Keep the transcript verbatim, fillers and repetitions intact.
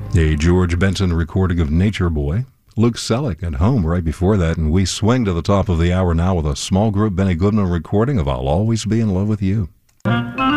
A George Benson recording of Nature Boy. Luke Selleck at Home right before that, and we swing to the top of the hour now with a small group Benny Goodman recording of I'll Always Be in Love with You.